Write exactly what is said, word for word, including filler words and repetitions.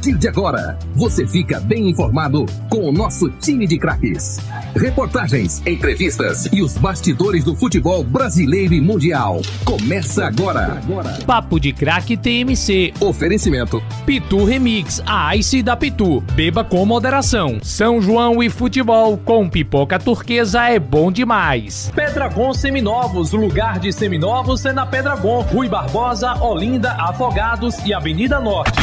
partir de agora, você fica bem informado com o nosso time de craques. Reportagens, entrevistas e os bastidores do futebol brasileiro e mundial. Começa agora. Papo de Craque T M C. Oferecimento Pitu Remix, a Ice da Pitu. Beba com moderação. São João e futebol com pipoca turquesa é bom demais. Pedragon Seminovos, o lugar de seminovos é na Pedragon. Rui Barbosa, Olinda, Afogados e Avenida Norte.